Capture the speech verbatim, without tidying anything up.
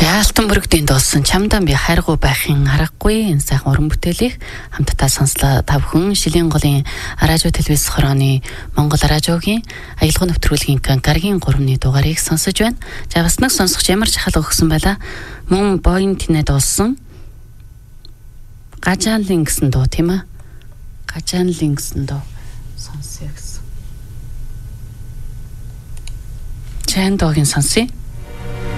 За алтан мөрөгдийн дуулсан чамдаа би хайргуу байхын аргагүй энэ сайхан уран бүтээлийг хамтдаа сонслоо. Та бүхэн Шилийн голын радио телевиз хорооны Монгол радиогийн аялал нэвтрүүлгийн гаргийн гуравны дугаарыг сонсож байна. За бас нэг сонсогч ямар чахал өгсөн байла. Мөн боин тинэ дуулсан гажаанлин гэсэн дуу тийм ээ. Гажаанлин гэсэн дуу сонсъё гэсэн. Чан дуугийн сонсъё.